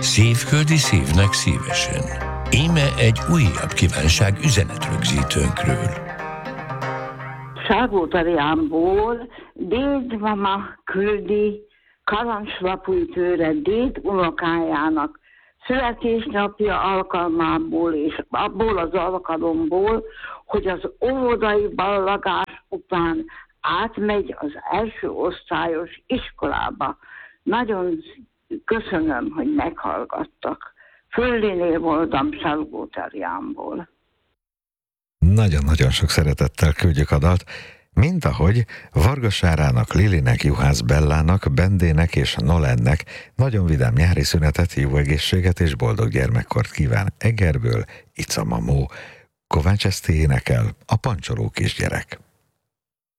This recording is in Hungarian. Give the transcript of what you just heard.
Szívföldi szívnek szívesen. Íme egy újabb kívánság üzenetrögzítőnkről. Salgótarjánból dédmama küldi karancslapújtőre déd unokájának születésnapja alkalmából és abból az alkalomból, hogy az óvodai ballagás után átmegy az első osztályos iskolába. Nagyon köszönöm, hogy meghallgattak. Föllinél voltam Salgótarjánból. Nagyon-nagyon sok szeretettel küldjük a dalt, mint ahogy Varga Sárának, Lilinek, Juhász Bellának, Bendének és Nolennek nagyon vidám nyári szünetet, jó egészséget és boldog gyermekkort kíván Egerből Ica Mamó. Kovács Eszti énekel, a pancsoló kisgyerek.